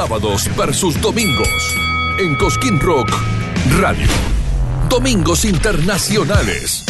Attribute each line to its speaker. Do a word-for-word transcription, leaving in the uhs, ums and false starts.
Speaker 1: sábados versus domingos. En Cosquín Rock Radio. Domingos Internacionales.